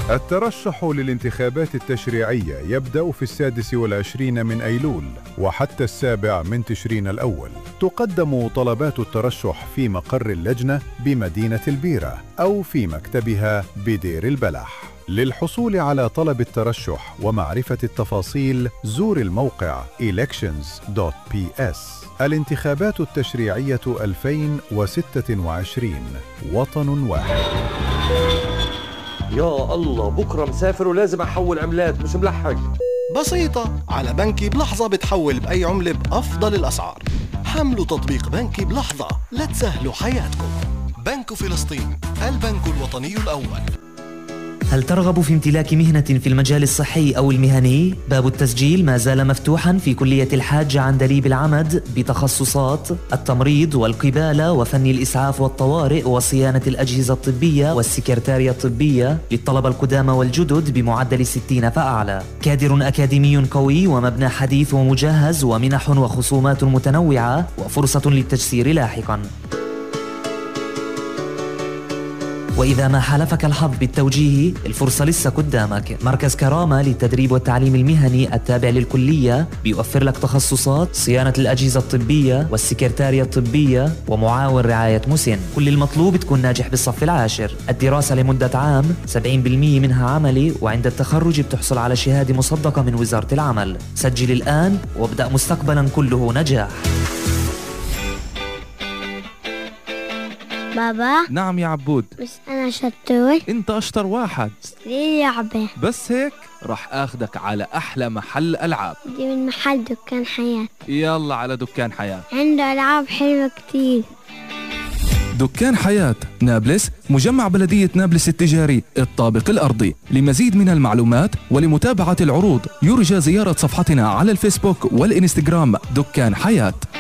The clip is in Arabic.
الترشح للانتخابات التشريعية يبدأ في 26 من أيلول وحتى 7 من تشرين الأول. تقدم طلبات الترشح في مقر اللجنة بمدينة البيرة أو في مكتبها بدير البلح. للحصول على طلب الترشح ومعرفة التفاصيل زور الموقع elections.ps. الانتخابات التشريعية 2026 وطن واحد. يا الله بكرة مسافر ولازم أحول عملات مش ملحق. بسيطة، على بنكي بلحظة بتحول بأي عملة بأفضل الأسعار. حملوا تطبيق بنكي بلحظة لتسهلوا حياتكم. بنك فلسطين، البنك الوطني الأول. هل ترغب في امتلاك مهنة في المجال الصحي أو المهني؟ باب التسجيل ما زال مفتوحا في كلية الحاج عندليب العمد بتخصصات التمريض والقبالة وفن الإسعاف والطوارئ وصيانة الأجهزة الطبية والسكرتارية الطبية للطلبة القدامى والجدد بمعدل 60 فأعلى. كادر أكاديمي قوي ومبنى حديث ومجهز ومنح وخصومات متنوعة وفرصة للتجسير لاحقا. وإذا ما حالفك الحظ بالتوجيه الفرصة لسه قدامك. مركز كرامة للتدريب والتعليم المهني التابع للكلية بيوفر لك تخصصات صيانة الأجهزة الطبية والسكرتارية الطبية ومعاون رعاية مسن. كل المطلوب تكون ناجح بالصف العاشر. الدراسة لمدة عام 70% منها عملي، وعند التخرج بتحصل على شهادة مصدقة من وزارة العمل. سجل الآن وابدأ مستقبلا كله نجاح. بابا. نعم يا عبود. بس أنا شطور. أنت أشطر واحد. ليه لعبة؟ بس هيك رح أخدك على أحلى محل ألعاب. دي من محل دكان حياة. يلا على دكان حياة، عنده ألعاب حلوة كتير. دكان حياة نابلس، مجمع بلدية نابلس التجاري الطابق الأرضي. لمزيد من المعلومات ولمتابعة العروض يرجى زيارة صفحتنا على الفيسبوك والإنستغرام دكان حياة.